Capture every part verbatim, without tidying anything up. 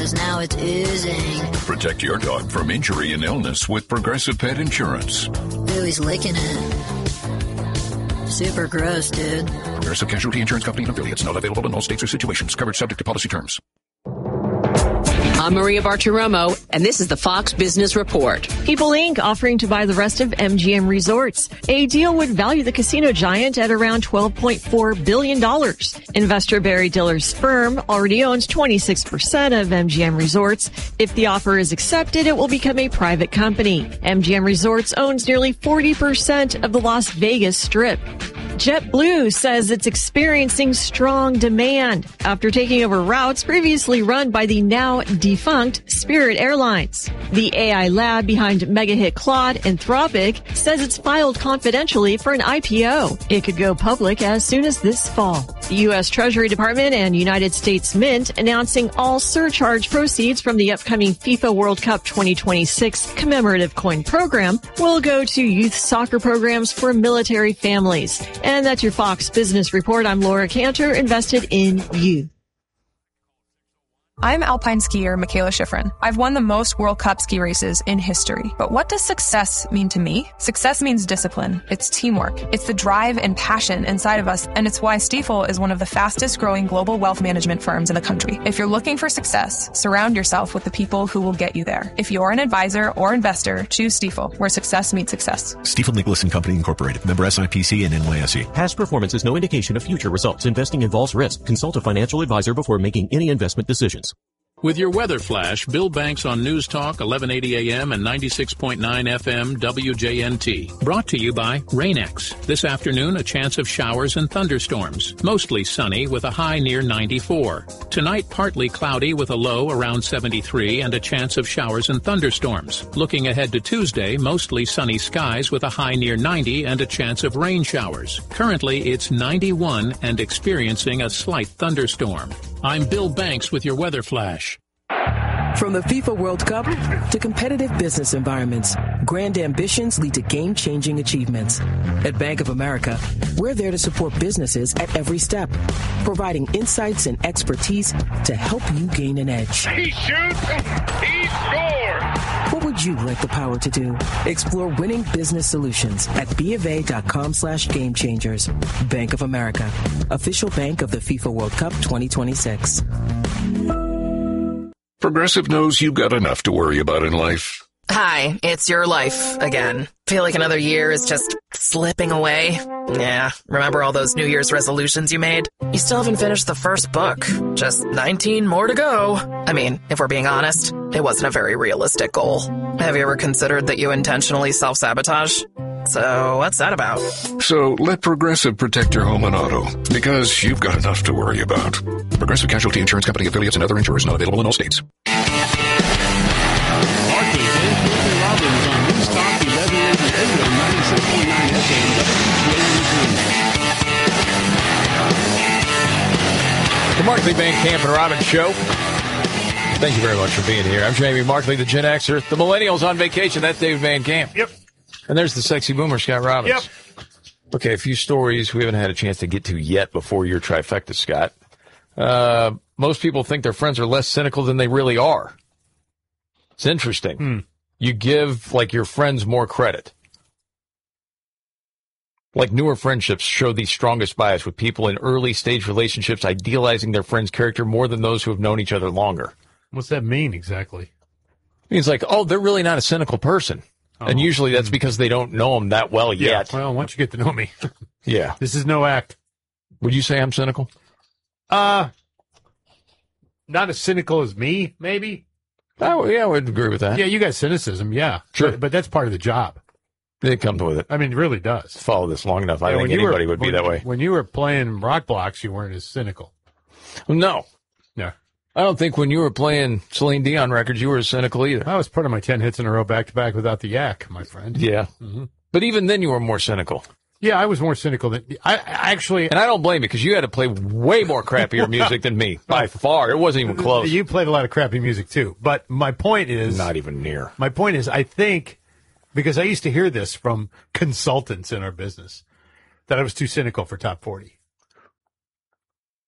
Now it's oozing. Protect your dog from injury and illness with Progressive Pet Insurance. Ooh, he's licking it. Super gross, dude. Progressive Casualty Insurance Company and affiliates. Not available in all states or situations. Covered subject to policy terms. I'm Maria Bartiromo, and this is the Fox Business Report. People Incorporated offering to buy the rest of M G M Resorts. A deal would value the casino giant at around twelve point four billion dollars. Investor Barry Diller's firm already owns twenty-six percent of M G M Resorts. If the offer is accepted, it will become a private company. M G M Resorts owns nearly forty percent of the Las Vegas Strip. JetBlue says it's experiencing strong demand after taking over routes previously run by the now defunct Spirit Airlines. The A I lab behind mega hit Claude, Anthropic, says it's filed confidentially for an I P O. It could go public as soon as this fall. The U S Treasury Department and United States Mint announcing all surcharge proceeds from the upcoming FIFA World Cup twenty twenty-six commemorative coin program will go to youth soccer programs for military families. And that's your Fox Business Report. I'm Laura Cantor, invested in you. I'm alpine skier Michaela Schifrin. I've won the most World Cup ski races in history. But what does success mean to me? Success means discipline. It's teamwork. It's the drive and passion inside of us, and it's why Stifel is one of the fastest growing global wealth management firms in the country. If you're looking for success, surround yourself with the people who will get you there. If you're an advisor or investor, choose Stifel, where success meets success. Stifel Nicholas and Company Incorporated. Member S I P C and N Y S E. Past performance is no indication of future results. Investing involves risk. Consult a financial advisor before making any investment decisions. With your weather flash, Bill Banks on News Talk, eleven eighty A M and ninety-six point nine F M W J N T. Brought to you by Rain-X. This afternoon, a chance of showers and thunderstorms. Mostly sunny with a high near ninety-four. Tonight, partly cloudy with a low around seventy-three and a chance of showers and thunderstorms. Looking ahead to Tuesday, mostly sunny skies with a high near ninety and a chance of rain showers. Currently, it's ninety-one and experiencing a slight thunderstorm. I'm Bill Banks with your weather flash. From the FIFA World Cup to competitive business environments, grand ambitions lead to game-changing achievements. At Bank of America, we're there to support businesses at every step, providing insights and expertise to help you gain an edge. He shoots, he scores! What would you like the power to do? Explore winning business solutions at bofa.com slash game changers. Bank of America, official bank of the FIFA World Cup twenty twenty-six. Progressive knows you've got enough to worry about in life. Hi, it's your life again. Feel like another year is just slipping away? Yeah, remember all those New Year's resolutions you made? You still haven't finished the first book. Just nineteen more to go. I mean, if we're being honest, it wasn't a very realistic goal. Have you ever considered that you intentionally self-sabotage? So what's that about? So let Progressive protect your home and auto, because you've got enough to worry about. Progressive Casualty Insurance Company, affiliates, and other insurers not available in all states. The Markley Van Camp and Robbins Show. Thank you very much for being here. I'm Jamie Markley, the Gen Xer. The Millennials on vacation. That's David Van Camp. Yep. And there's the sexy boomer, Scott Robbins. Yep. Okay, a few stories we haven't had a chance to get to yet before your trifecta, Scott. Uh, most people think their friends are less cynical than they really are. It's interesting. Hmm. You give, like, your friends more credit. Like, newer friendships show the strongest bias, with people in early-stage relationships idealizing their friend's character more than those who have known each other longer. What's that mean exactly? It means, like, oh, they're really not a cynical person. Oh. And usually that's because they don't know them that well yeah. yet. Well, once you get to know me. Yeah. This is no act. Would you say I'm cynical? Uh, not as cynical as me, maybe. Oh, yeah, I would agree with that. Yeah, you got cynicism, yeah. Sure. But, but that's part of the job. It comes with it. I mean, it really does. Follow this long enough. I yeah, think anybody were, would be when, that way. When you were playing rock blocks, you weren't as cynical. No. Yeah. I don't think when you were playing Celine Dion records, you were as cynical either. I was part of my ten hits in a row back-to-back without the yak, my friend. Yeah. Mm-hmm. But even then, you were more cynical. Yeah, I was more cynical than I, I actually. And I don't blame you, because you had to play way more crappier music than me. By far. It wasn't even close. You played a lot of crappy music, too. But my point is. Not even near. My point is, I think, because I used to hear this from consultants in our business, that I was too cynical for top forty.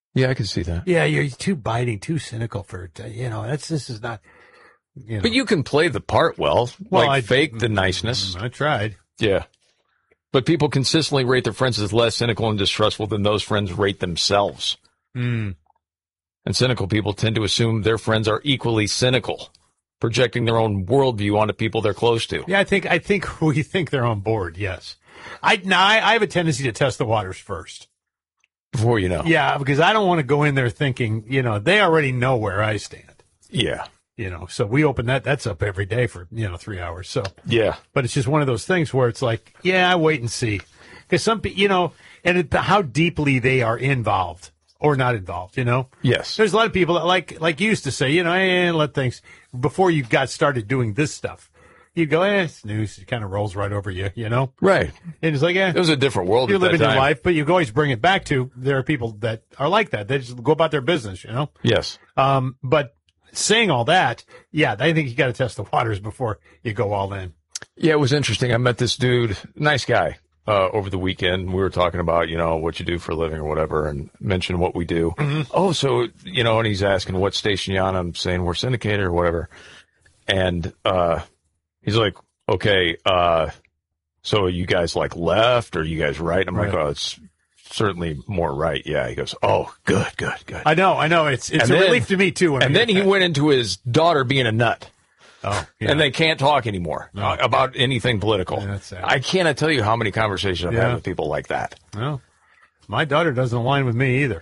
Yeah, I can see that. Yeah, you're too biting, too cynical for, you know, that's, this is not, you know. But you can play the part well. Well, like I- fake the niceness. I tried. Yeah. But people consistently rate their friends as less cynical and distrustful than those friends rate themselves. Mm. And cynical people tend to assume their friends are equally cynical, projecting their own worldview onto people they're close to. Yeah, I think, I think we think they're on board, yes. I, now, I, I have a tendency to test the waters first. Before you know. Yeah, because I don't want to go in there thinking, you know, they already know where I stand. Yeah. You know, so we open that, that's up every day for, you know, three hours. So, Yeah. but it's just one of those things where it's like, yeah, wait and see. Because some, pe- you know, and it, how deeply they are involved or not involved, you know? Yes. There's a lot of people that like, like you used to say, you know, hey, let things, before you got started doing this stuff, you go, eh, it's news. It kind of rolls right over you, you know? Right. And it's like, eh. It was a different world You're at that living your time. life, but you can always bring it back to there are people that are like that. They just go about their business, you know? Yes. Um, but saying all that, yeah, I think you got to test the waters before you go all in. Yeah, it was interesting. I met this dude, nice guy, uh, over the weekend. We were talking about, you know, what you do for a living or whatever, and mentioned what we do. Mm-hmm. Oh, so, you know, and he's asking what station you on. I'm saying we're syndicated or whatever. And uh, he's like, okay, uh, so are you guys like left or are you guys right? I'm Right. like, oh, it's certainly more right. Yeah. He goes, oh, good, good, good. I know, I know. It's it's And a then- relief to me too. When I And hear then he that. went into his daughter being a nut. Oh, yeah. And they can't talk anymore uh, about anything political. Yeah, that's sad. I cannot tell you how many conversations I've Yeah. had with people like that. Well, my daughter doesn't align with me either.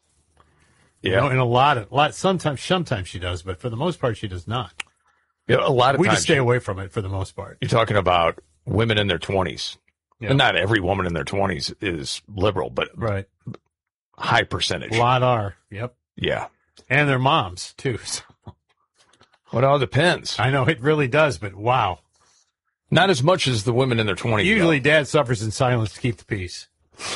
You Yeah. know, in a lot of lot sometimes sometimes she does, but for the most part she does not. Yeah, a lot of we times just stay away from it for the most part. You're talking about women in their twenties. Yeah. And not every woman in their twenties is liberal, but Right. high percentage. A lot are. Yep. Yeah. And their moms too. So, Well, it all depends. I know it really does, but wow. Not as much as the women in their twenties. Usually dad suffers in silence to keep the peace.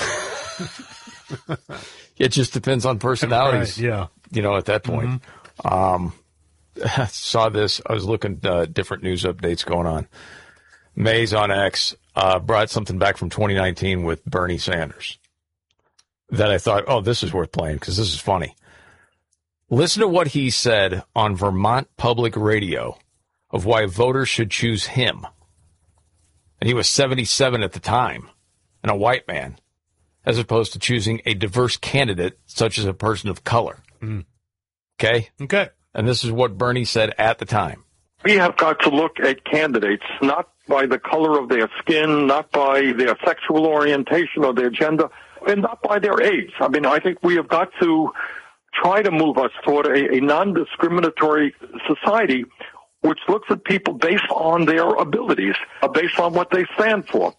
It just depends on personalities. Right, yeah. You know, at that point. Um, I saw this. I was looking at uh, different news updates going on. Mays on X uh, brought something back from twenty nineteen with Bernie Sanders that I thought, oh, this is worth playing because this is funny. Listen to what he said on Vermont Public Radio of why voters should choose him. And he was seventy-seven at the time and a white man, as opposed to choosing a diverse candidate such as a person of color. Mm. Okay? Okay. And this is what Bernie said at the time. We have got to look at candidates not by the color of their skin, not by their sexual orientation or their gender, and not by their age. I mean, I think we have got to try to move us toward a, a non-discriminatory society which looks at people based on their abilities, uh, based on what they stand for.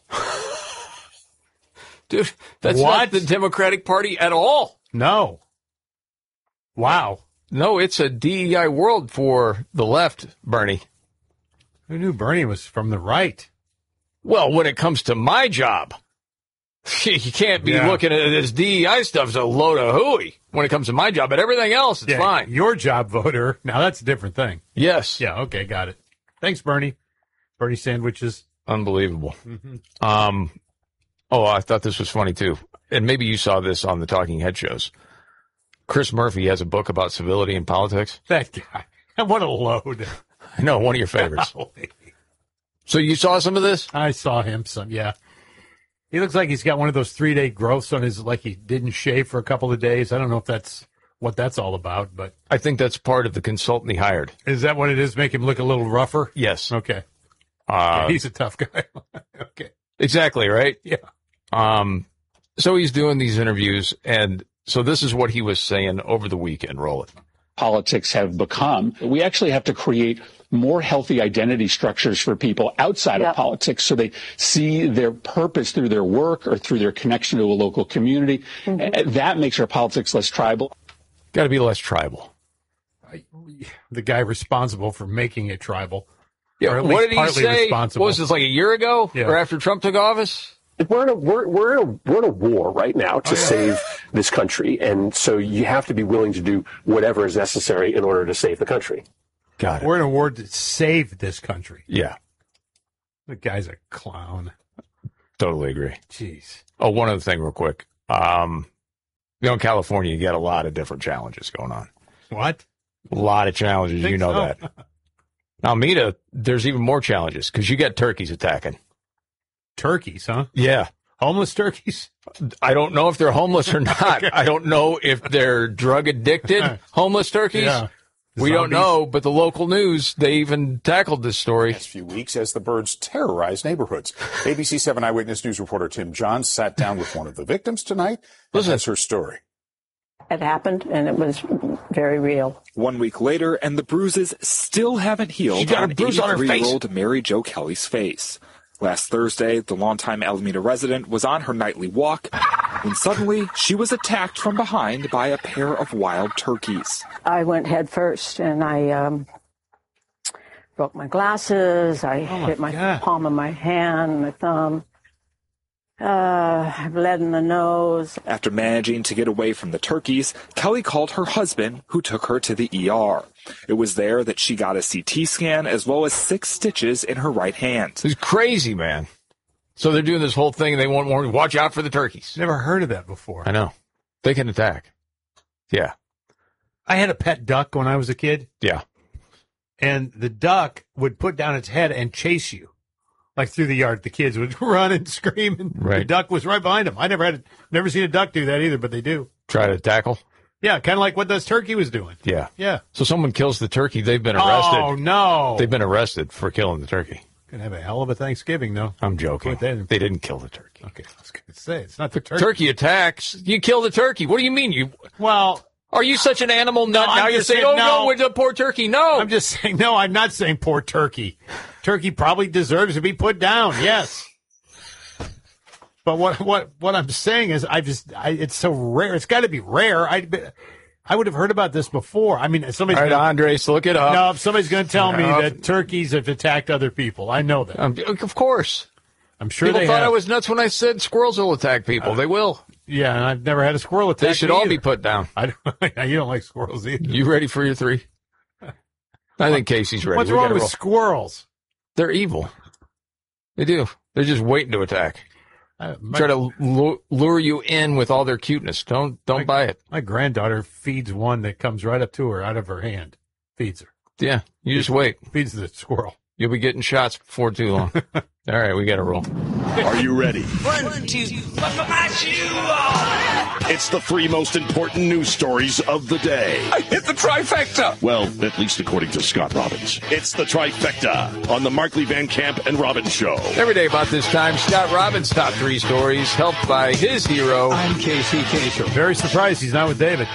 Dude, that's What? not the Democratic Party at all. No. Wow. No, it's a D E I world for the left, Bernie. Who knew Bernie was from the right? Well, when it comes to my job, you can't be Yeah. looking at this D E I stuff as a load of hooey when it comes to my job, but everything else, it's Yeah, fine. Your job voter. Now that's a different thing. Yes. Yeah, okay, got it. Thanks, Bernie. Bernie sandwiches. Unbelievable. Mm-hmm. Um, oh, I thought this was funny, too. And maybe you saw this on the Talking Head shows. Chris Murphy has a book about civility in politics. That guy. What a load. I know, one of your favorites. So you saw some of this? I saw him some, yeah. He looks like he's got one of those three-day growths on his, like he didn't shave for a couple of days. I don't know if that's what that's all about, but. I think that's part of the consultant he hired. Is that what it is? Make him look a little rougher? Yes. Okay. Uh, Yeah, he's a tough guy. Okay. Exactly, right? Yeah. Um, so he's doing these interviews, and so this is what he was saying over the weekend. Roll it. Politics have become. We actually have to create more healthy identity structures for people outside Yeah. of politics so they see their purpose through their work or through their connection to a local community. Mm-hmm. That makes our politics less tribal. Got to be less tribal. The guy responsible for making it tribal. Yeah, Or at what least did he partly say? responsible. What was this, like a year ago? Yeah. Or after Trump took office? We're in a we're we're in a we're in a war right now to Oh, yeah. save this country, and so you have to be willing to do whatever is necessary in order to save the country. Got it. We're in a war to save this country. Yeah, The guy's a clown. totally agree. Jeez. Oh, one other thing real quick. Um, You know, in California, you get a lot of different challenges going on. What? A lot of challenges. You know so? that. Almeda, there's even more challenges because you get turkeys attacking. Turkeys, huh? Yeah. Homeless turkeys? I don't know if they're homeless or not. Okay. I don't know if they're drug-addicted homeless turkeys. Yeah. We Zombies. don't know, but the local news, they even tackled this story. Last few weeks as the birds terrorized neighborhoods. A B C seven Eyewitness News reporter Tim Johns sat down with one of the victims tonight. And that's her story. It happened, and it was very real. One week later, and the bruises still haven't healed She got a bruise on her face. eighty-three-year-old Mary Jo Kelly's face. Last Thursday, the longtime Alameda resident was on her nightly walk when suddenly she was attacked from behind by a pair of wild turkeys. I went head first, and I um, broke my glasses. I Oh, my hit my God. palm of my hand, my thumb. Uh, I bled in the nose. After managing to get away from the turkeys, Kelly called her husband, who took her to the E R. It was there that she got a C T scan as well as six stitches in her right hand. It's crazy, man. So they're doing this whole thing, and they want more. Watch out for the turkeys. Never heard of that before. I know. They can attack. Yeah. I had a pet duck when I was a kid, Yeah. and the duck would put down its head and chase you. Like through the yard, the kids would run and scream, and the Right. duck was right behind them. I never had, never seen a duck do that either, but they do. Try to tackle. Yeah, kind of like what this turkey was doing. Yeah. Yeah. So someone kills the turkey. They've been arrested. Oh no! They've been arrested for killing the turkey. Gonna have a hell of a Thanksgiving, though. I'm joking. Put that in- They didn't kill the turkey. Okay, I was gonna say it's not the turkey. Turkey attacks. You kill the turkey. What do you mean? You Well, are you such an animal nut? No, I'm now you're just saying, saying "Oh no, no. with the poor turkey." No, I'm just saying. No, I'm not saying poor turkey. Turkey probably deserves to be put down. Yes. But what what what I'm saying is, I just I, it's so rare. It's got to be rare. I I would have heard about this before. I mean, somebody's All right, gonna, Andres, look it up. no, if somebody's going to tell me No. that turkeys have attacked other people. I know that. Um, of course. I'm sure People they thought have. I was nuts when I said squirrels will attack people. they will. Yeah, and I've never had a squirrel attack. They should me all either. be put down. I don't, you don't like squirrels either. You ready for your three? I think Casey's ready. What's We wrong gotta with roll. squirrels? They're evil. They do. They're just waiting to attack. Uh, my, Try to lu- lure you in with all their cuteness. Don't don't my, buy it. My granddaughter feeds one that comes right up to her out of her hand. Feeds her. Yeah, you just wait. Feeds the squirrel. You'll be getting shots before too long. All right, we got to roll. Are you ready? One, two, my shoe off. It's the three most important news stories of the day. I hit the trifecta. Well, at least according to Scott Robbins. It's the trifecta on the Markley Van Camp and Robbins Show. Every day about this time, Scott Robbins' top three stories, helped by his hero. I'm Casey Kasem. Very surprised he's not with David.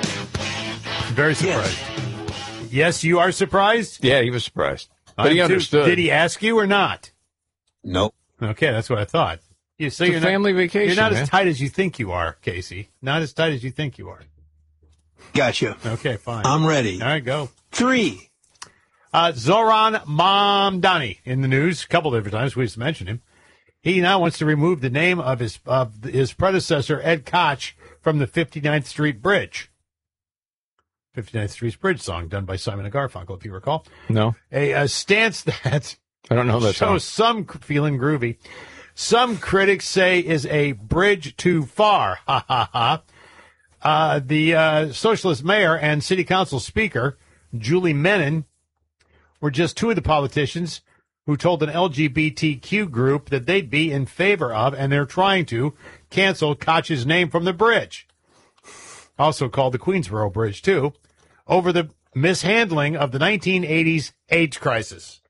Very surprised. Yes, yes you are surprised? Yeah, he was surprised. But I'm he too. understood. Did he ask you or not? Nope. Okay, that's what I thought. You so It's a you're family not, vacation, You're not man. as tight as you think you are, Casey. Not as tight as you think you are. Gotcha. Okay, fine. I'm ready. All right, go. Three. Uh, Zoran Mamdani in the news a couple different times. We just mentioned him. He now wants to remove the name of his of his predecessor, Ed Koch, from the fifty-ninth Street Bridge. fifty-ninth Street Bridge song done by Simon and Garfunkel, if you recall. No. A, a stance that I don't know that shows some feeling groovy. Some critics say is a bridge too far. Ha ha ha. Uh, the uh, socialist mayor and city council speaker, Julie Menon, were just two of the politicians who told an L G B T Q group that they'd be in favor of, and they're trying to, cancel Koch's name from the bridge. Also called the Queensboro Bridge, too, over the mishandling of the nineteen eighties AIDS crisis.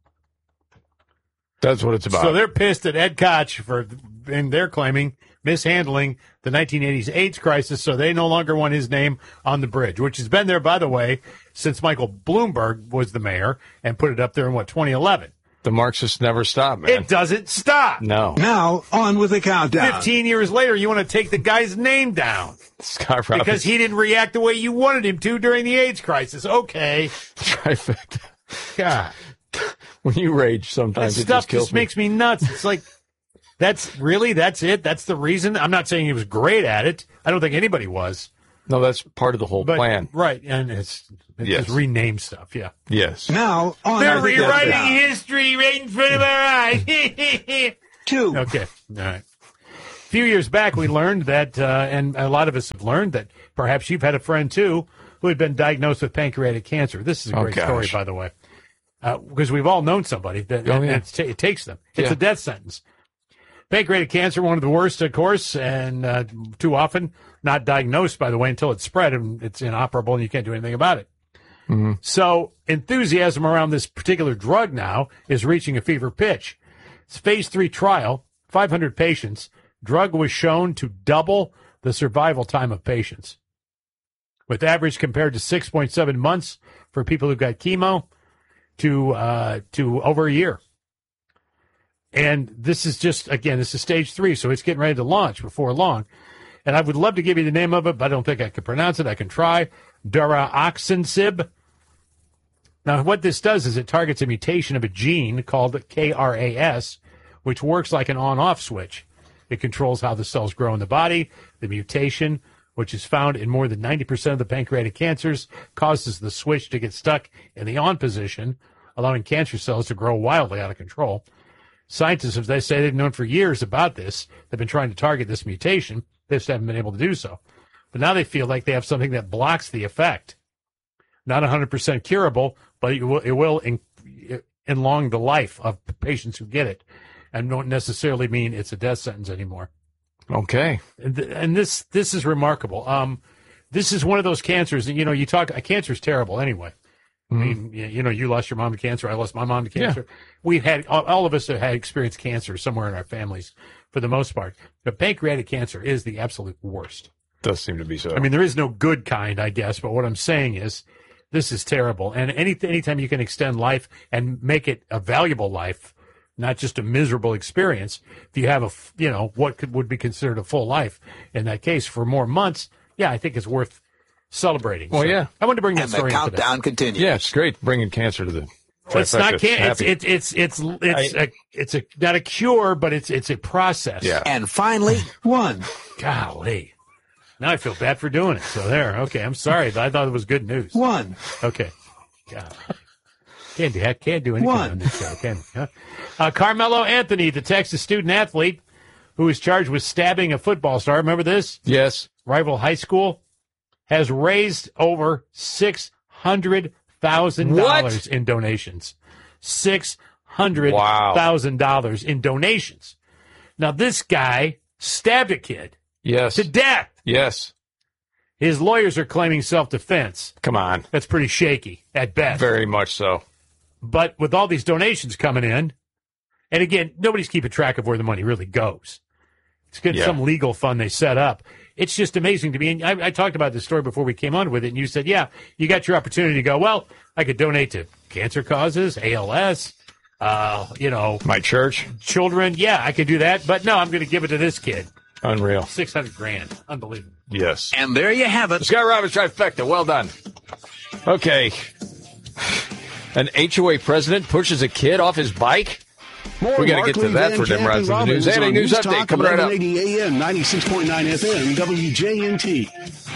That's what it's about. So they're pissed at Ed Koch for, and they're claiming, mishandling the nineteen eighties AIDS crisis, so they no longer want his name on the bridge, which has been there, by the way, since Michael Bloomberg was the mayor and put it up there in, what, twenty eleven. The Marxists never stop, man. It doesn't stop. No. Now, on with the countdown. Fifteen years later, you want to take the guy's name down. Scott Robbins. Because he didn't react the way you wanted him to during the AIDS crisis. Okay. Trifecta. God. When you rage, That sometimes it stuff just kills just me. makes me nuts. It's like, that's really, that's it? That's the reason? I'm not saying he was great at it. I don't think anybody was. No, that's part of the whole But, plan. right, and it's, it's Yes. just rename stuff, yeah. Yes. Now, on They're with the rewriting countdown. history right in front of our eyes. Two. Okay, all right. few years back, we learned that, uh, and a lot of us have learned that perhaps you've had a friend, too, who had been diagnosed with pancreatic cancer. This is a Oh, great gosh. story, by the way, uh, because we've all known somebody that Oh, yeah. it's ta- it takes them. It's Yeah. a death sentence. Pancreatic cancer, one of the worst, of course, and uh, too often not diagnosed, by the way, until it's spread and it's inoperable and you can't do anything about it. Mm-hmm. So enthusiasm around this particular drug now is reaching a fever pitch. It's phase three trial, five hundred patients. Drug was shown to double the survival time of patients, with average compared to six point seven months for people who got chemo to uh, to over a year. And this is just, again, this is stage three, so it's getting ready to launch before long. And I would love to give you the name of it, but I don't think I can pronounce it. I can try. Daraxonrasib. Now, what this does is it targets a mutation of a gene called K R A S, which works like an on-off switch. It controls how the cells grow in the body. The mutation, which is found in more than ninety percent of the pancreatic cancers, causes the switch to get stuck in the on position, allowing cancer cells to grow wildly out of control. Scientists, as they say, they've known for years about this. They've been trying to target this mutation. They just haven't been able to do so. But now they feel like they have something that blocks the effect. Not one hundred percent curable, but it will, it will en- enlong the life of patients who get it, and don't necessarily mean it's a death sentence anymore. Okay. And, th- and this this is remarkable. Um, this is one of those cancers that, you know, you talk, a cancer is terrible anyway. I mean, you you know, you lost your mom to cancer. I lost my mom to cancer. Yeah. We've had, all, all of us have had experienced cancer somewhere in our families for the most part. But pancreatic cancer is the absolute worst. Does seem to be so. I mean, there is no good kind, I guess. But what I'm saying is this is terrible. And any anytime you can extend life and make it a valuable life, not just a miserable experience, if you have a, you know, what could, would be considered a full life in that case for more months, yeah, I think it's worth celebrating. Well, So yeah. I wanted to bring that And the story into countdown that. continues. Yeah, it's great bringing cancer to the. Well, it's not trifecta. can it's Happy. it's it's it's it's I- a it's a not a cure, but it's it's a process. Yeah. And finally, one. Golly. Now I feel bad for doing it. So there. Okay, I'm sorry. I thought it was good news. One. Okay. God. Can't do heck, can't do anything One. on this show, can we? Huh? Uh, Carmelo Anthony, the Texas student athlete who is charged with stabbing a football star. Remember this? Yes. Rival high school has raised over six hundred thousand dollars in donations. Six hundred thousand dollars in donations. Now this guy stabbed a kid. Yes. To death. Yes. His lawyers are claiming self-defense. Come on. That's pretty shaky at best. Very much so. But with all these donations coming in, and again, nobody's keeping track of where the money really goes. It's good, Yeah. some legal fund they set up. It's just amazing to me. And I, I talked about this story before we came on with it, and you said, yeah, you got your opportunity to go, well, I could donate to cancer causes, A L S, uh, you know. My church. Children. Yeah, I could do that. But no, I'm going to give it to this kid. Unreal. six hundred grand. Unbelievable. Yes. And there you have it. Scott Robbins trifecta. Well done. Okay. An H O A president pushes a kid off his bike? More We got to get to Markley, that Van for them Camp rounds and of the news. Robbins And a on news News update Talk, coming right up. eleven eighty A M, ninety-six point nine F M, W J N T.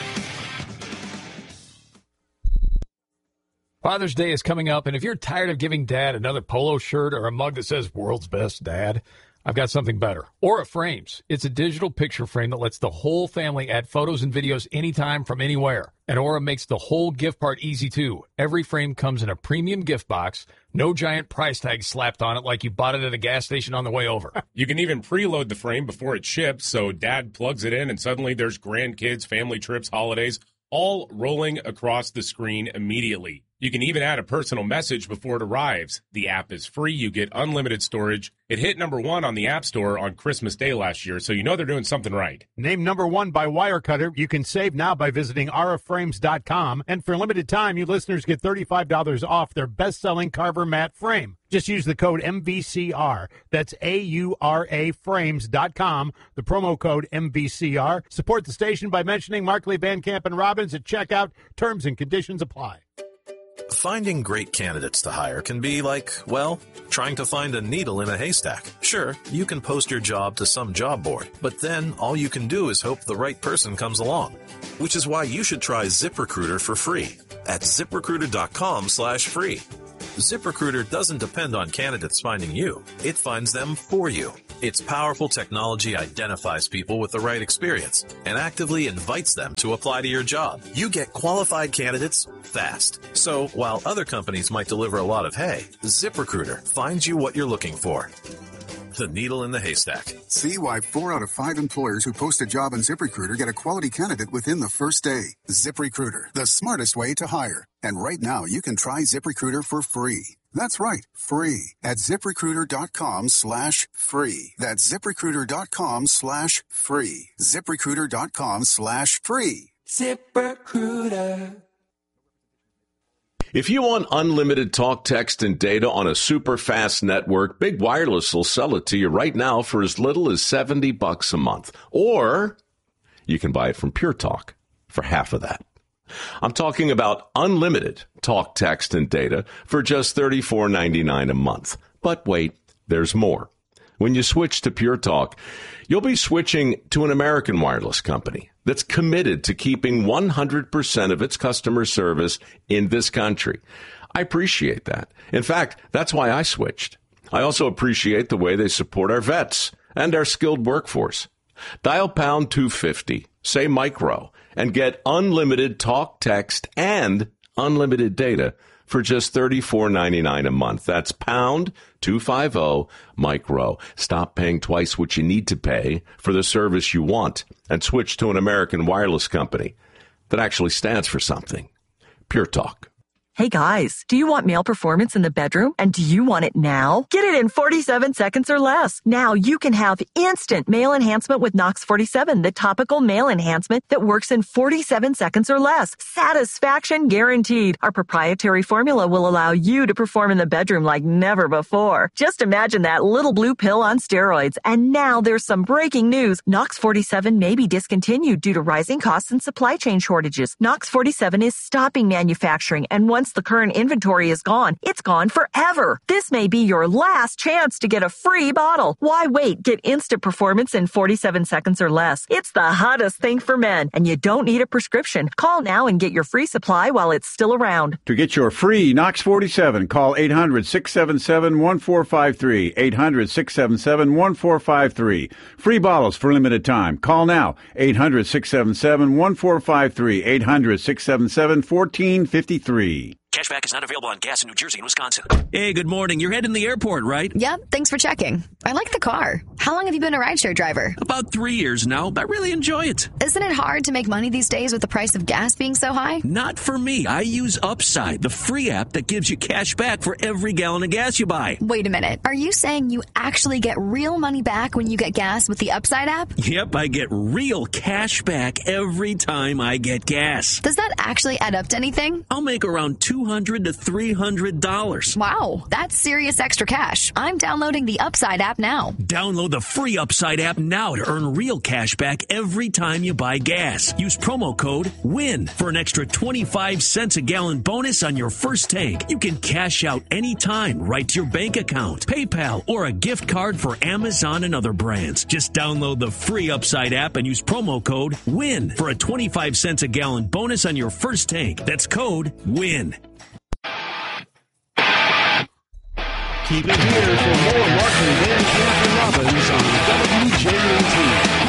Father's Day is coming up, and if you're tired of giving Dad another polo shirt or a mug that says World's Best Dad, I've got something better. Aura Frames. It's a digital picture frame that lets the whole family add photos and videos anytime from anywhere. And Aura makes the whole gift part easy, too. Every frame comes in a premium gift box, no giant price tag slapped on it like you bought it at a gas station on the way over. You can even preload the frame before it ships, so Dad plugs it in, and suddenly there's grandkids, family trips, holidays, all rolling across the screen immediately. You can even add a personal message before it arrives. The app is free. You get unlimited storage. It hit number one on the App Store on Christmas Day last year, so you know they're doing something right. Named number one by Wirecutter, you can save now by visiting aura frames dot com. And for a limited time, you listeners get thirty-five dollars off their best-selling Carver matte frame. Just use the code M V C R. That's A U R A frames dot com, the promo code M V C R. Support the station by mentioning Markley, Van Camp, and Robbins at checkout. Terms and conditions apply. Finding great candidates to hire can be like, well, trying to find a needle in a haystack. Sure, you can post your job to some job board, but then all you can do is hope the right person comes along. Which is why you should try ZipRecruiter for free at ZipRecruiter.com slash free. ZipRecruiter doesn't depend on candidates finding you. It finds them for you. Its powerful technology identifies people with the right experience and actively invites them to apply to your job. You get qualified candidates fast. So while other companies might deliver a lot of hay, ZipRecruiter finds you what you're looking for. The needle in the haystack. See why four out of five employers who post a job on ZipRecruiter get a quality candidate within the first day. ZipRecruiter, the smartest way to hire. And right now, you can try ZipRecruiter for free. That's right, free at ZipRecruiter.com slash free. That's ZipRecruiter.com slash free. ZipRecruiter.com slash free. ZipRecruiter. If you want unlimited talk, text, and data on a super fast network, Big Wireless will sell it to you right now for as little as seventy bucks a month. Or you can buy it from Pure Talk for half of that. I'm talking about unlimited talk, text, and data for just thirty-four ninety-nine a month. But wait, there's more. When you switch to Pure Talk, you'll be switching to an American wireless company that's committed to keeping one hundred percent of its customer service in this country. I appreciate that. In fact, that's why I switched. I also appreciate the way they support our vets and our skilled workforce. Dial pound two fifty, say micro, and get unlimited talk, text, and unlimited data for just thirty-four ninety-nine a month. That's pound two fifty micro. Stop paying twice what you need to pay for the service you want and switch to an American wireless company that actually stands for something. Pure Talk. Hey guys, do you want male performance in the bedroom? And do you want it now? Get it in forty-seven seconds or less. Now you can have instant male enhancement with Knox forty-seven, the topical male enhancement that works in forty-seven seconds or less. Satisfaction guaranteed. Our proprietary formula will allow you to perform in the bedroom like never before. Just imagine that little blue pill on steroids. And now there's some breaking news. Knox forty-seven may be discontinued due to rising costs and supply chain shortages. Knox forty-seven is stopping manufacturing, and once the current inventory is gone, it's gone forever. This may be your last chance to get a free bottle. Why wait? Get instant performance in forty-seven seconds or less. It's the hottest thing for men, and you don't need a prescription. Call now and get your free supply while it's still around. To get your free Knox forty-seven, call eight hundred, six seven seven, one four five three, eight hundred, six seven seven, one four five three. Free bottles for limited time. Call now, eight hundred, six seven seven, one four five three, eight hundred, six seven seven, one four five three. Cashback is not available on gas in New Jersey and Wisconsin. Hey, good morning. You're heading to the airport, right? Yep, thanks for checking. I like the car. How long have you been a rideshare driver? About three years now. I really enjoy it. Isn't it hard to make money these days with the price of gas being so high? Not for me. I use Upside, the free app that gives you cash back for every gallon of gas you buy. Wait a minute. Are you saying you actually get real money back when you get gas with the Upside app? Yep, I get real cash back every time I get gas. Does that actually add up to anything? I'll make around two hundred to three hundred dollars. Wow, that's serious extra cash. I'm downloading the Upside app now. Download the free Upside app now to earn real cash back every time you buy gas. Use promo code WIN for an extra twenty-five cents a gallon bonus on your first tank. You can cash out anytime right to your bank account, PayPal, or a gift card for Amazon and other brands. Just download the free Upside app and use promo code WIN for a twenty-five cents a gallon bonus on your first tank. That's code WIN. Keep it here for more Markley, Van Camp, and Robbins on W J N T.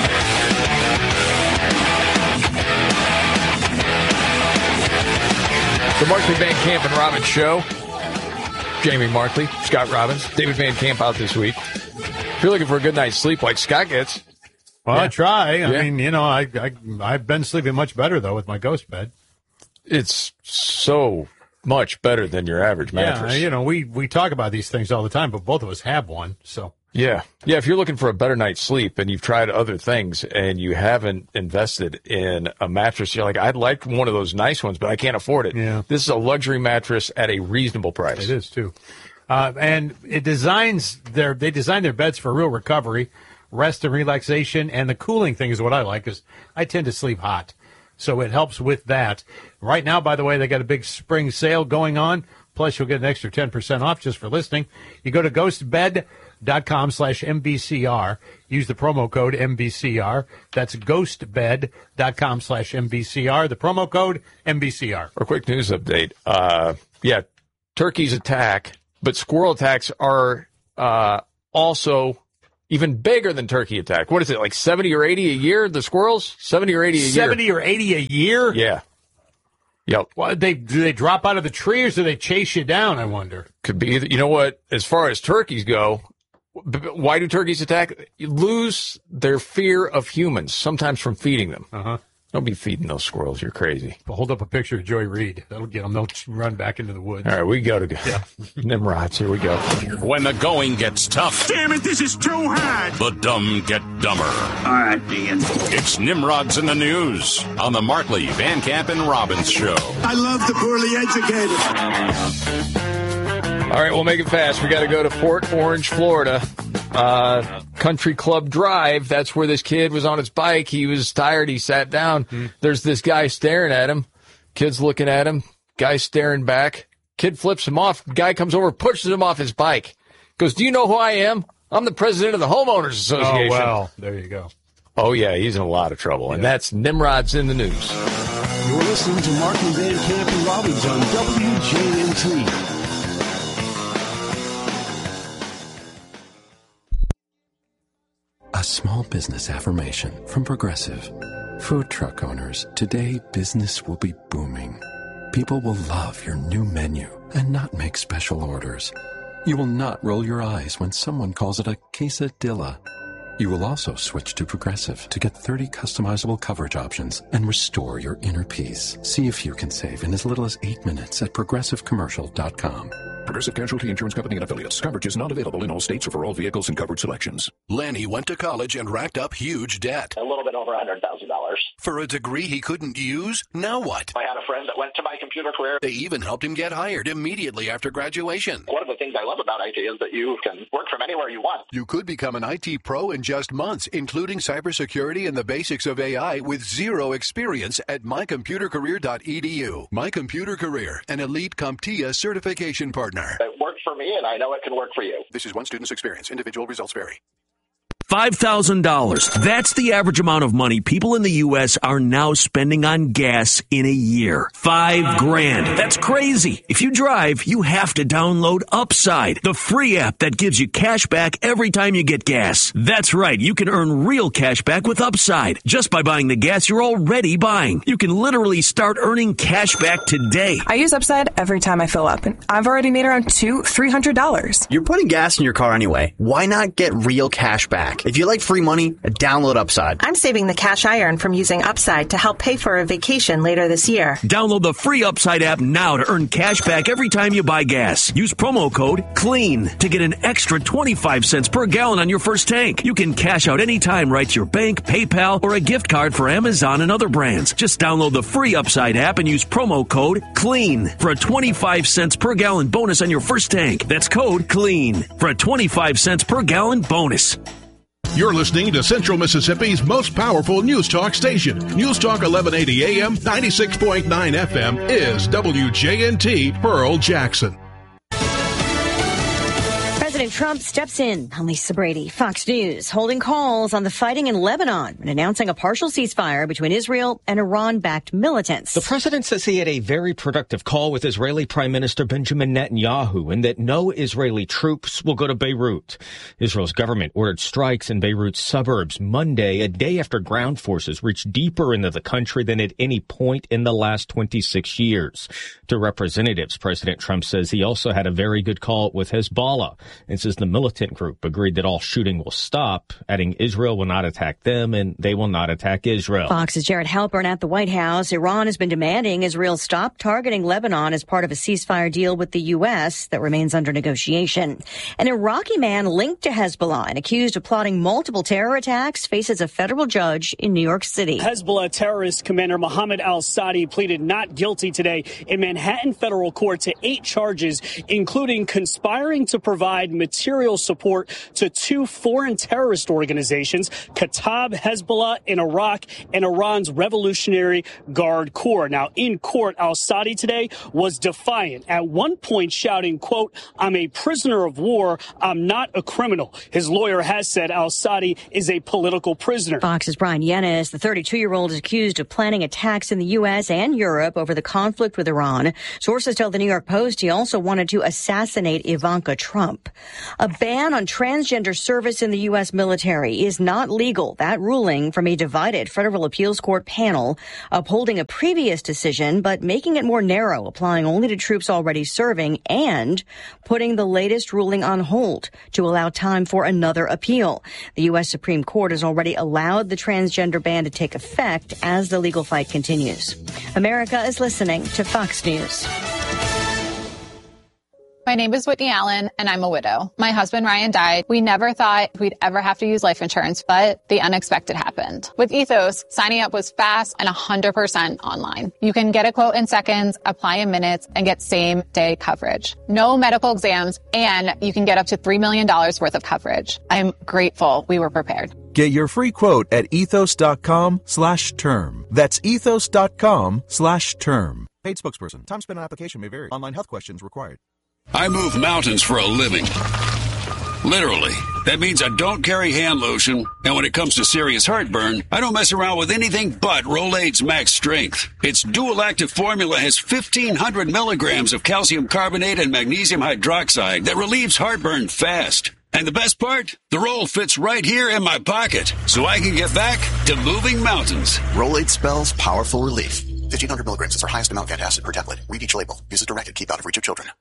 The Markley, Van Camp, and Robbins Show. Jamie Markley, Scott Robbins, David Van Camp out this week. If you're looking for a good night's sleep like Scott gets. Well, yeah. I try. I yeah. mean, you know, I, I, I've been sleeping much better, though, with my ghost bed. It's so much better than your average mattress. Yeah, you know, we, we talk about these things all the time, but both of us have one, so. Yeah. Yeah, if you're looking for a better night's sleep and you've tried other things and you haven't invested in a mattress, you're like, I'd like one of those nice ones, but I can't afford it. Yeah. This is a luxury mattress at a reasonable price. It is, too. Uh, and it designs their, they design their beds for real recovery, rest and relaxation, and the cooling thing is what I like, because I tend to sleep hot. So it helps with that. Right now, by the way, they got a big spring sale going on. Plus, you'll get an extra ten percent off just for listening. You go to ghostbed.com slash MBCR. Use the promo code M B C R. That's ghostbed.com slash MBCR. The promo code M B C R. A quick news update. Uh, yeah, turkeys attack, but squirrel attacks are uh, also even bigger than turkey attack. What is it, like seventy or eighty a year, the squirrels? seventy or eighty a year. seventy or eighty a year? Yeah. Yep. Well, they, do they drop out of the tree or do they chase you down, I wonder? Could be either. You know what? As far as turkeys go, why do turkeys attack? You lose their fear of humans, sometimes from feeding them. Uh-huh. Don't be feeding those squirrels. You're crazy. But hold up a picture of Joy Reid. That'll get them. They'll run back into the woods. All right, we go to yeah. Nimrods. Here we go. When the going gets tough. Damn it, this is too hard. The dumb get dumber. All right, Dean. It's Nimrods in the News on the Martley, Van Camp, and Robbins Show. I love the poorly educated. All right, we'll make it fast. We got to go to Fort Orange, Florida. Uh, Country Club Drive. That's where this kid was on his bike. He was tired. He sat down. Mm. There's this guy staring at him. Kid's looking at him. Guy staring back. Kid flips him off. Guy comes over, pushes him off his bike. Goes, do you know who I am? I'm the president of the Homeowners Association. Oh, well, there you go. Oh, yeah, he's in a lot of trouble. Yeah. And that's Nimrod's in the News. You're listening to Martin Van Camp and Robbins on W J M T. A small business affirmation from Progressive. Food truck owners, today business will be booming. People will love your new menu and not make special orders. You will not roll your eyes when someone calls it a quesadilla. You will also switch to Progressive to get thirty customizable coverage options and restore your inner peace. See if you can save in as little as eight minutes at progressive commercial dot com. Progressive Casualty Insurance Company and Affiliates. Coverage is not available in all states or for all vehicles and covered selections. Lenny went to college and racked up huge debt. A little bit over one hundred thousand dollars. For a degree he couldn't use? Now what? I had a friend that went to My Computer Career. They even helped him get hired immediately after graduation. One of the things I love about I T is that you can work from anywhere you want. You could become an I T pro in just months, including cybersecurity and the basics of A I with zero experience at my computer career dot e d u. My Computer Career, an elite CompTIA certification partner. It worked for me, and I know it can work for you. This is one student's experience. Individual results vary. five thousand dollars. That's the average amount of money people in the U S are now spending on gas in a year. Five grand. That's crazy. If you drive, you have to download Upside, the free app that gives you cash back every time you get gas. That's right. You can earn real cash back with Upside just by buying the gas you're already buying. You can literally start earning cash back today. I use Upside every time I fill up, and I've already made around two, three hundred dollars. You're putting gas in your car anyway. Why not get real cash back? If you like free money, download Upside. I'm saving the cash I earn from using Upside to help pay for a vacation later this year. Download the free Upside app now to earn cash back every time you buy gas. Use promo code CLEAN to get an extra twenty-five cents per gallon on your first tank. You can cash out anytime right to your bank, PayPal, or a gift card for Amazon and other brands. Just download the free Upside app and use promo code CLEAN for a twenty-five cents per gallon bonus on your first tank. That's code CLEAN for a twenty-five cents per gallon bonus. You're listening to Central Mississippi's most powerful news talk station. News Talk eleven eighty A M, ninety-six point nine F M is W J N T Pearl Jackson. President Trump steps in. I'm Lisa Brady, Fox News, holding calls on the fighting in Lebanon and announcing a partial ceasefire between Israel and Iran-backed militants. The president says he had a very productive call with Israeli Prime Minister Benjamin Netanyahu and that no Israeli troops will go to Beirut. Israel's government ordered strikes in Beirut's suburbs Monday, a day after ground forces reached deeper into the country than at any point in the last twenty-six years. To representatives, President Trump says he also had a very good call with Hezbollah and says the militant group agreed that all shooting will stop, adding Israel will not attack them and they will not attack Israel. Fox's Jared Halpern at the White House. Iran has been demanding Israel stop targeting Lebanon as part of a ceasefire deal with the U S that remains under negotiation. An Iraqi man linked to Hezbollah and accused of plotting multiple terror attacks faces a federal judge in New York City. Hezbollah terrorist commander Mohammed al-Sadi pleaded not guilty today in Manhattan federal court to eight charges, including conspiring to provide material support to two foreign terrorist organizations, Kataib Hezbollah in Iraq and Iran's Revolutionary Guard Corps. Now, in court, al-Sadi today was defiant, at one point shouting, quote, "I'm a prisoner of war. I'm not a criminal." His lawyer has said al-Sadi is a political prisoner. Fox's Brian Yennis, the thirty-two-year-old, is accused of planning attacks in the U S and Europe over the conflict with Iran. Sources tell the New York Post he also wanted to assassinate Ivanka Trump. A ban on transgender service in the U S military is not legal. That ruling from a divided federal appeals court panel upholding a previous decision, but making it more narrow, applying only to troops already serving and putting the latest ruling on hold to allow time for another appeal. The U S Supreme Court has already allowed the transgender ban to take effect as the legal fight continues. America is listening to Fox News. My name is Whitney Allen, and I'm a widow. My husband, Ryan, died. We never thought we'd ever have to use life insurance, but the unexpected happened. With Ethos, signing up was fast and one hundred percent online. You can get a quote in seconds, apply in minutes, and get same-day coverage. No medical exams, and you can get up to three million dollars worth of coverage. I'm grateful we were prepared. Get your free quote at ethos.com slash term. That's ethos.com slash term. Paid spokesperson. Time spent on application may vary. Online health questions required. I move mountains for a living. Literally. That means I don't carry hand lotion, and when it comes to serious heartburn, I don't mess around with anything but Rolaids Max Strength. Its dual-active formula has fifteen hundred milligrams of calcium carbonate and magnesium hydroxide that relieves heartburn fast. And the best part? The roll fits right here in my pocket, so I can get back to moving mountains. Rolaids spells powerful relief. fifteen hundred milligrams is our highest amount of antacid per tablet. Read each label. Use as directed. Keep out of reach of children.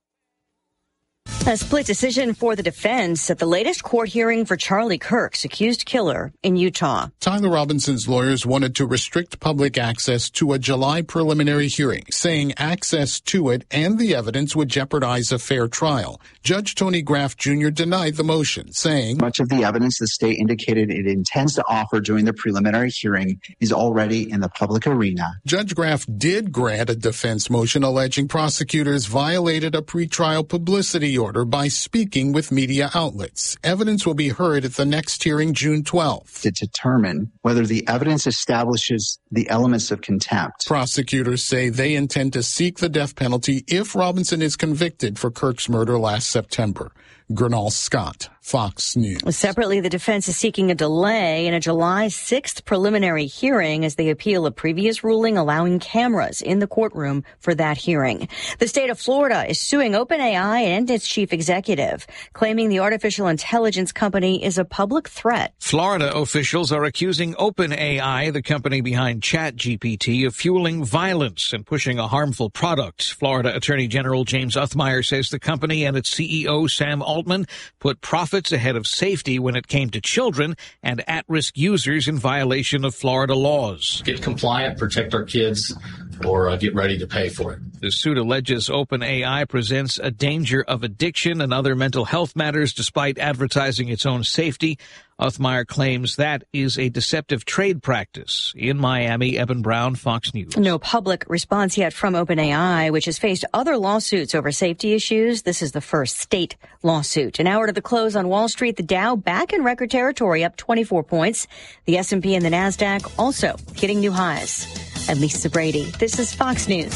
A split decision for the defense at the latest court hearing for Charlie Kirk's accused killer in Utah. Tyler Robinson's lawyers wanted to restrict public access to a July preliminary hearing, saying access to it and the evidence would jeopardize a fair trial. Judge Tony Graff Junior denied the motion, saying, "Much of the evidence the state indicated it intends to offer during the preliminary hearing is already in the public arena." Judge Graff did grant a defense motion alleging prosecutors violated a pretrial publicity order by speaking with media outlets. Evidence will be heard at the next hearing June twelfth. To determine whether the evidence establishes the elements of contempt. Prosecutors say they intend to seek the death penalty if Robinson is convicted for Kirk's murder last September. Gernal Scott, Fox News. Separately, the defense is seeking a delay in a July sixth preliminary hearing as they appeal a previous ruling allowing cameras in the courtroom for that hearing. The state of Florida is suing OpenAI and its chief executive, claiming the artificial intelligence company is a public threat. Florida officials are accusing OpenAI, the company behind ChatGPT, of fueling violence and pushing a harmful product. Florida Attorney General James Uthmeier says the company and its C E O, Sam Altman, put profits ahead of safety when it came to children and at-risk users in violation of Florida laws. Get compliant, protect our kids, or uh, get ready to pay for it. The suit alleges OpenAI presents a danger of addiction and other mental health matters despite advertising its own safety. Uthmeier claims that is a deceptive trade practice. In Miami, Eben Brown, Fox News. No public response yet from OpenAI, which has faced other lawsuits over safety issues. This is the first state lawsuit. An hour to the close on Wall Street, the Dow back in record territory, up twenty-four points. The S and P and the NASDAQ also hitting new highs. I'm Lisa Brady. This is Fox News.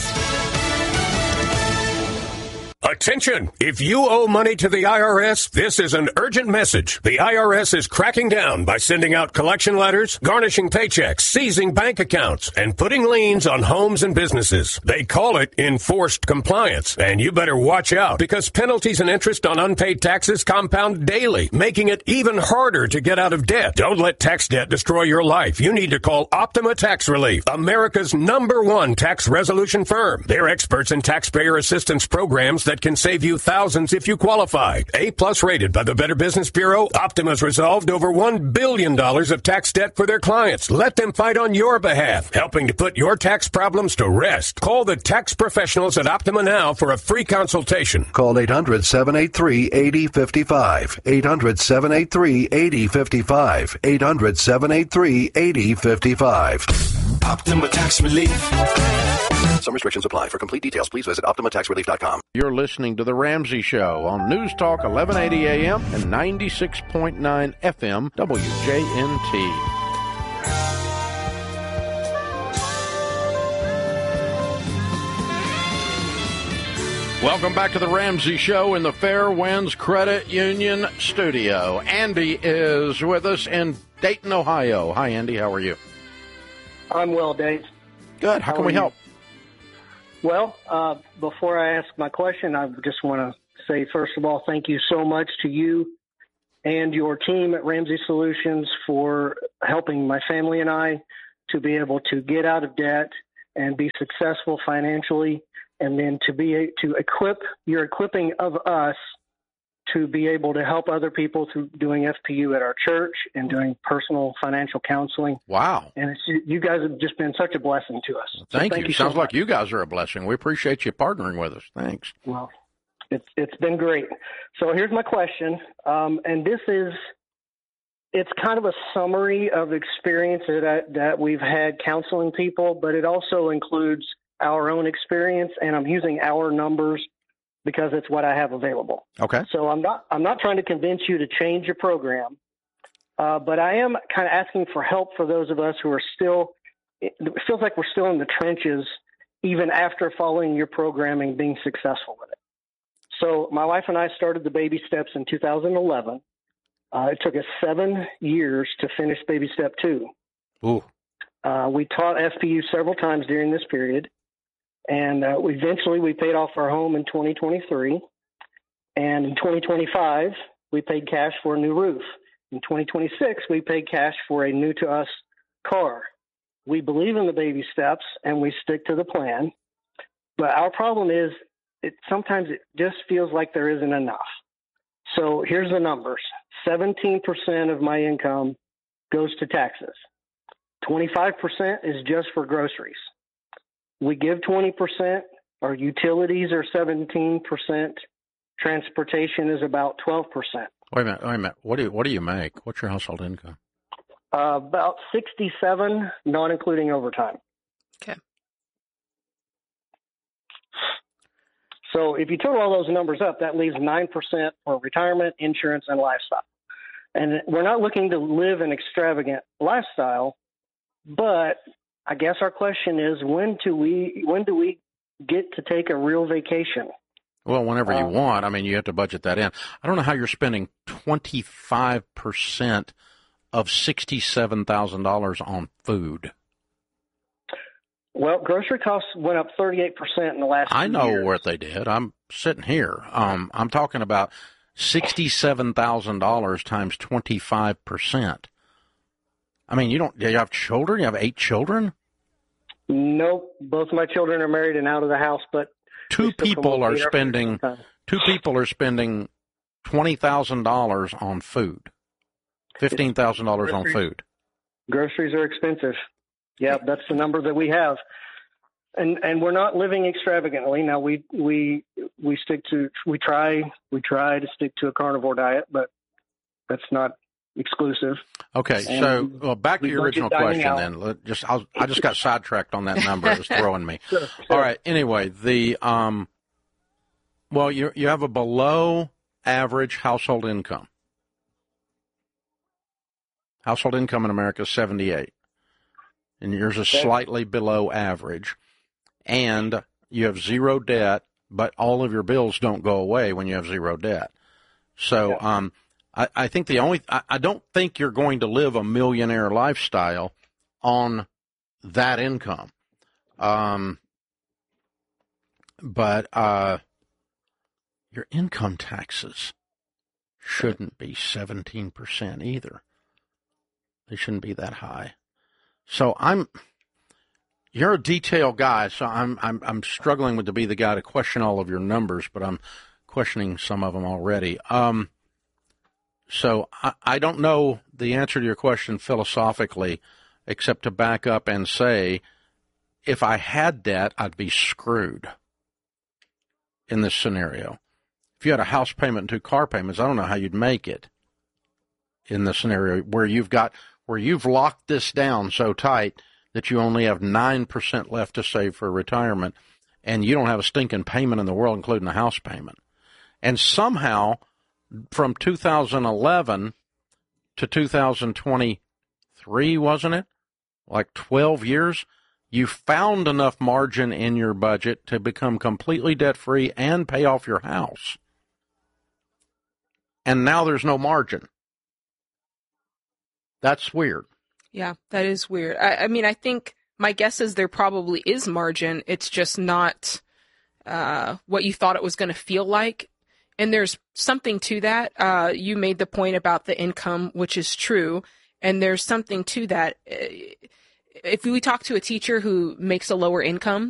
Attention! If you owe money to the I R S, this is an urgent message. The I R S is cracking down by sending out collection letters, garnishing paychecks, seizing bank accounts, and putting liens on homes and businesses. They call it enforced compliance, and you better watch out because penalties and interest on unpaid taxes compound daily, making it even harder to get out of debt. Don't let tax debt destroy your life. You need to call Optima Tax Relief, America's number one tax resolution firm. They're experts in taxpayer assistance programs that can save you thousands if you qualify. A-plus rated by the Better Business Bureau, Optima's resolved over one billion dollars of tax debt for their clients. Let them fight on your behalf, helping to put your tax problems to rest. Call the tax professionals at Optima now for a free consultation. Call eight hundred, seven eight three, eight zero five five. eight hundred, seven eight three, eight zero five five. eight hundred, seven eight three, eight zero five five. Optima Tax Relief. Some restrictions apply. For complete details, please visit Optima Tax Relief dot com. You're listening to The Ramsey Show on News Talk eleven eighty A M and ninety-six point nine F M W J N T. Welcome back to The Ramsey Show in the Fairwinds Credit Union studio. Andy is with us in Dayton, Ohio. Hi, Andy. How are you? I'm well, Dave. Good. How, How can we help? Well, uh, before I ask my question, I just want to say, first of all, thank you so much to you and your team at Ramsey Solutions for helping my family and I to be able to get out of debt and be successful financially, and then to be to equip your equipping of us to be able to help other people through doing F P U at our church and doing personal financial counseling. Wow. And it's, you guys have just been such a blessing to us. So thank, thank you. you Sounds so like you guys are a blessing. We appreciate you partnering with us. Thanks. Well, it's it's been great. So here's my question, um, and this is it's kind of a summary of experience that I, that we've had counseling people, but it also includes our own experience, and I'm using our numbers because it's what I have available. Okay. So I'm not I'm not trying to convince you to change your program, uh, but I am kind of asking for help for those of us who are still. It feels like we're still in the trenches, even after following your programming, being successful with it. So my wife and I started the Baby Steps in two thousand eleven. Uh, it took us seven years to finish Baby Step two. Ooh. Uh, we taught F P U several times during this period. And uh, eventually we paid off our home in twenty twenty-three. And in twenty twenty-five, we paid cash for a new roof. In twenty twenty-six, we paid cash for a new to us car. We believe in the baby steps and we stick to the plan. But our problem is it sometimes it just feels like there isn't enough. So here's the numbers. seventeen percent of my income goes to taxes. twenty-five percent is just for groceries. We give twenty percent. Our utilities are seventeen percent. Transportation is about twelve percent. Wait a minute. Wait a minute. What do you, what do you make? What's your household income? Uh, about sixty-seven, not including overtime. Okay. So if you total all those numbers up, that leaves nine percent for retirement, insurance, and lifestyle. And we're not looking to live an extravagant lifestyle, but I guess our question is, when do we when do we get to take a real vacation? Well, whenever you Um, want. I mean, you have to budget that in. I don't know how you're spending twenty-five percent of sixty-seven thousand dollars on food. Well, grocery costs went up thirty-eight percent in the last I two know years. what they did. I'm sitting here. Um, I'm talking about sixty-seven thousand dollars times twenty-five percent. I mean, you don't, do you have children? You have eight children? Nope. Both my children are married and out of the house, but Two we still people are promote our spending, food two people are spending twenty thousand dollars on food, fifteen thousand dollars on Groceries. food. Groceries are expensive. Yeah, that's the number that we have. And and we're not living extravagantly. Now we we we stick to we try we try to stick to a carnivore diet, but that's not exclusive. Okay, And so well, back to we your original budget dining question out. then. Let- Just I'll, I just got sidetracked on that number. It was throwing me. Sure, sure. All right. Anyway, the um, well, you you have a below average household income. Household income in America is seventy-eight, and yours is Okay. slightly below average, and you have zero debt, but all of your bills don't go away when you have zero debt. So, um, I, I think the only I, I don't think you're going to live a millionaire lifestyle on that income. Um, but uh, your income taxes shouldn't be seventeen percent either. They shouldn't be that high. So I'm, you're a detail guy, so I'm I'm I'm struggling with to be the guy to question all of your numbers, but I'm questioning some of them already. Um, so I, I don't know the answer to your question philosophically, except to back up and say, if I had debt, I'd be screwed in this scenario. If you had a house payment and two car payments, I don't know how you'd make it in the scenario where you've got where you've locked this down so tight that you only have nine percent left to save for retirement, and you don't have a stinking payment in the world, including the house payment. And somehow, from two thousand eleven to two thousand twenty-three, wasn't it? Like twelve years, you found enough margin in your budget to become completely debt-free and pay off your house. And now there's no margin. That's weird. Yeah, that is weird. I, I mean, I think my guess is there probably is margin. It's just not uh, what you thought it was going to feel like. And there's something to that. Uh, you made the point about the income, which is true. And there's something to that. If we talk to a teacher who makes a lower income,